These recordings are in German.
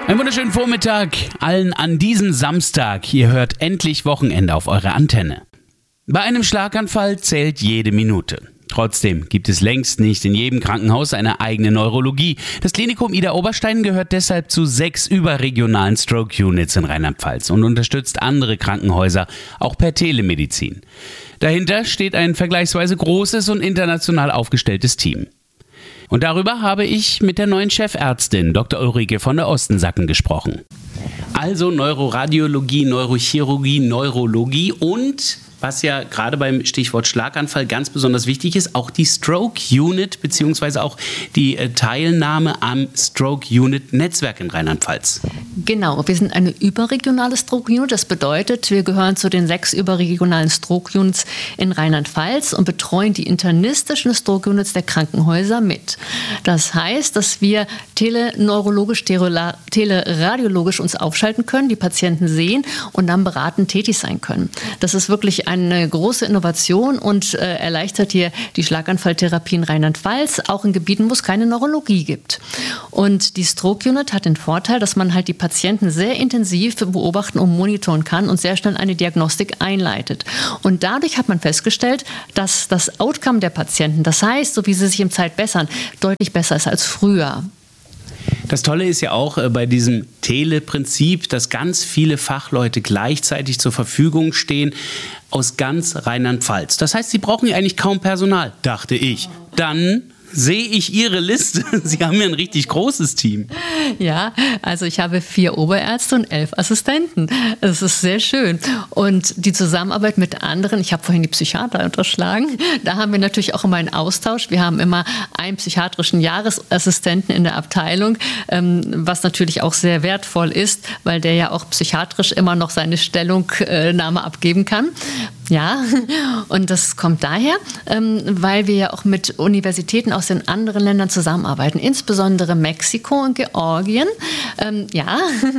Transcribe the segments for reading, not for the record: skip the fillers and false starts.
Einen wunderschönen Vormittag allen an diesem Samstag. Ihr hört endlich Wochenende auf eurer Antenne. Bei einem Schlaganfall zählt jede Minute. Trotzdem gibt es längst nicht in jedem Krankenhaus eine eigene Neurologie. Das Klinikum Idar-Oberstein gehört deshalb zu 6 überregionalen Stroke-Units in Rheinland-Pfalz und unterstützt andere Krankenhäuser, auch per Telemedizin. Dahinter steht ein vergleichsweise großes und international aufgestelltes Team. Und darüber habe ich mit der neuen Chefärztin Dr. Ulrike von der Ostensacken gesprochen. Also Neuroradiologie, Neurochirurgie, Neurologie und, was ja gerade beim Stichwort Schlaganfall ganz besonders wichtig ist, auch die Stroke Unit bzw. auch die Teilnahme am Stroke Unit Netzwerk in Rheinland-Pfalz. Genau, wir sind eine überregionale Stroke Unit. Das bedeutet, wir gehören zu den 6 überregionalen Stroke Units in Rheinland-Pfalz und betreuen die internistischen Stroke Units der Krankenhäuser mit. Das heißt, dass wir teleneurologisch, teleradiologisch uns aufschalten können, die Patienten sehen und dann beratend tätig sein können. Das ist wirklich eine große Innovation und erleichtert hier die Schlaganfalltherapie in Rheinland-Pfalz, auch in Gebieten, wo es keine Neurologie gibt. Und die Stroke Unit hat den Vorteil, dass man halt die Patienten sehr intensiv beobachten und monitoren kann und sehr schnell eine Diagnostik einleitet. Und dadurch hat man festgestellt, dass das Outcome der Patienten, das heißt, so wie sie sich im Zeit bessern, deutlich besser ist als früher. Das Tolle ist ja auch bei diesem Teleprinzip, dass ganz viele Fachleute gleichzeitig zur Verfügung stehen aus ganz Rheinland-Pfalz. Das heißt, sie brauchen ja eigentlich kaum Personal, dachte ich. Dann sehe ich Ihre Liste. Sie haben ja ein richtig großes Team. Ja, also ich habe 4 Oberärzte und 11 Assistenten. Das ist sehr schön. Und die Zusammenarbeit mit anderen, ich habe vorhin die Psychiater unterschlagen, da haben wir natürlich auch immer einen Austausch. Wir haben immer einen psychiatrischen Jahresassistenten in der Abteilung, was natürlich auch sehr wertvoll ist, weil der ja auch psychiatrisch immer noch seine Stellungnahme abgeben kann. Ja, und das kommt daher, weil wir ja auch mit Universitäten aus den anderen Ländern zusammenarbeiten, insbesondere Mexiko und Georgien. Ja,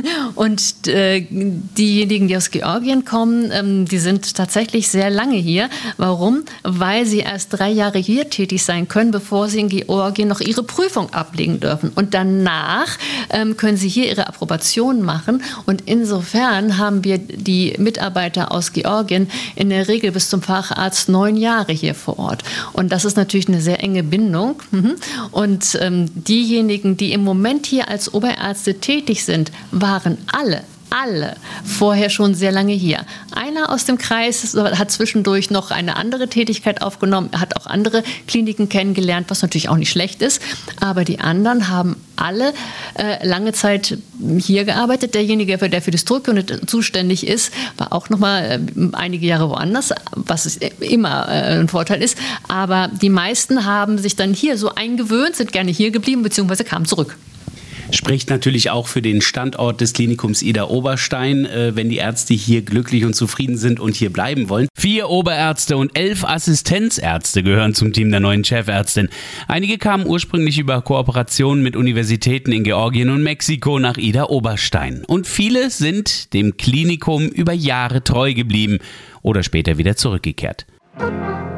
und diejenigen, die aus Georgien kommen, die sind tatsächlich sehr lange hier. Warum? Weil sie erst 3 Jahre hier tätig sein können, bevor sie in Georgien noch ihre Prüfung ablegen dürfen. Und danach können sie hier ihre Approbation machen. Und insofern haben wir die Mitarbeiter aus Georgien in der Regel bis zum Facharzt 9 Jahre hier vor Ort. Und das ist natürlich eine sehr enge Bindung. Und diejenigen, die im Moment hier als Oberärzte tätig sind, waren alle vorher schon sehr lange hier. Einer aus dem Kreis hat zwischendurch noch eine andere Tätigkeit aufgenommen, hat auch andere Kliniken kennengelernt, was natürlich auch nicht schlecht ist. Aber die anderen haben alle lange Zeit hier gearbeitet. Derjenige, der für die Stroke Unit zuständig ist, war auch noch mal einige Jahre woanders, was immer ein Vorteil ist. Aber die meisten haben sich dann hier so eingewöhnt, sind gerne hier geblieben bzw. kamen zurück. Spricht natürlich auch für den Standort des Klinikums Idar-Oberstein, wenn die Ärzte hier glücklich und zufrieden sind und hier bleiben wollen. 4 Oberärzte und 11 Assistenzärzte gehören zum Team der neuen Chefärztin. Einige kamen ursprünglich über Kooperationen mit Universitäten in Georgien und Mexiko nach Idar-Oberstein. Und viele sind dem Klinikum über Jahre treu geblieben oder später wieder zurückgekehrt.